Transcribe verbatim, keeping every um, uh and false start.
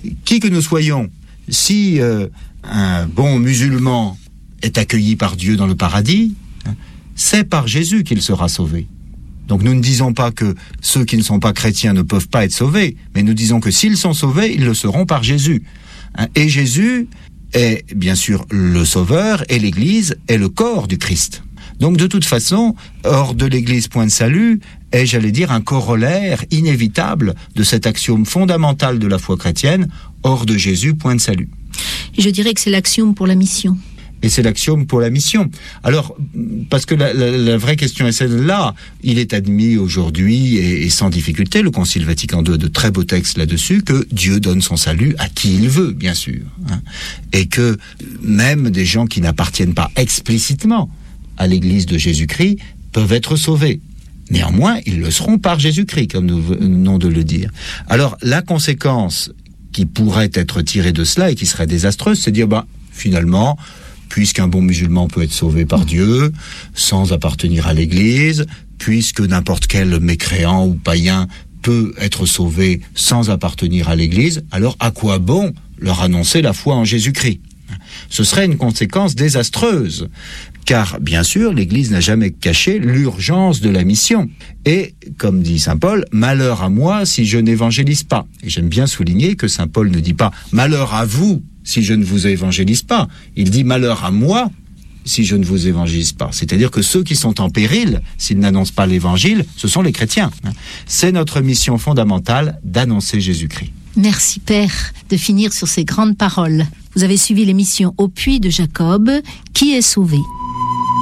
qui que nous soyons, si euh, un bon musulman est accueilli par Dieu dans le paradis, c'est par Jésus qu'il sera sauvé. Donc nous ne disons pas que ceux qui ne sont pas chrétiens ne peuvent pas être sauvés, mais nous disons que s'ils sont sauvés, ils le seront par Jésus. Et Jésus est bien sûr le Sauveur, et l'Église est le corps du Christ. Donc de toute façon, hors de l'Église, point de salut, est, j'allais dire, un corollaire inévitable de cet axiome fondamental de la foi chrétienne, hors de Jésus, point de salut. Et je dirais que c'est l'axiome pour la mission. Et c'est l'axiome pour la mission. Alors, parce que la, la, la vraie question est celle-là, il est admis aujourd'hui, et, et sans difficulté, le Concile Vatican deux a de très beaux textes là-dessus, que Dieu donne son salut à qui il veut, bien sûr. Hein, et que même des gens qui n'appartiennent pas explicitement à l'Église de Jésus-Christ peuvent être sauvés. Néanmoins, ils le seront par Jésus-Christ, comme nous venons de le dire. Alors, la conséquence qui pourrait être tirée de cela, et qui serait désastreuse, c'est de dire, bah, finalement, puisqu'un bon musulman peut être sauvé par Dieu, sans appartenir à l'Église, puisque n'importe quel mécréant ou païen peut être sauvé sans appartenir à l'Église, alors à quoi bon leur annoncer la foi en Jésus-Christ ? Ce serait une conséquence désastreuse, car bien sûr, l'Église n'a jamais caché l'urgence de la mission. Et, comme dit saint Paul, « Malheur à moi si je n'évangélise pas ». Et j'aime bien souligner que saint Paul ne dit pas « Malheur à vous » si je ne vous évangélise pas. Il dit malheur à moi si je ne vous évangélise pas. C'est-à-dire que ceux qui sont en péril, s'ils n'annoncent pas l'évangile, ce sont les chrétiens. C'est notre mission fondamentale d'annoncer Jésus-Christ. Merci Père de finir sur ces grandes paroles. Vous avez suivi l'émission Au Puits de Jacob, qui est sauvé ?